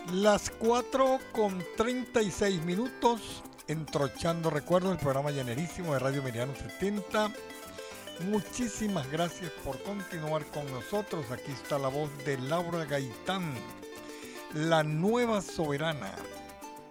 Las 4:36, Entrochando Recuerdos, el programa llanerísimo de Radio Meridiano 70. Muchísimas gracias por continuar con nosotros. Aquí está la voz de Laura Gaitán, la nueva soberana.